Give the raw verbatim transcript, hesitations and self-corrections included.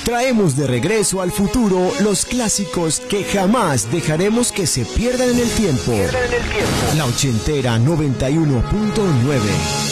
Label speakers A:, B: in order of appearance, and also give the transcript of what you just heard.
A: Traemos de regreso al futuro los clásicos que jamás dejaremos que se pierdan en el tiempo. La ochentera noventa y uno punto nueve.